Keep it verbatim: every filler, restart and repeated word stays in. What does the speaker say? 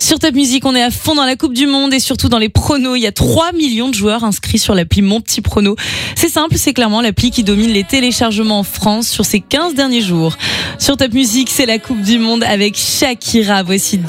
Sur Top Music, on est à fond dans la Coupe du Monde et surtout dans les pronos. Il y a trois millions de joueurs inscrits sur l'appli Mon Petit Prono. C'est simple, c'est clairement l'appli qui domine les téléchargements en France sur ces quinze derniers jours. Sur Top Music, c'est la Coupe du Monde avec Shakira. Voici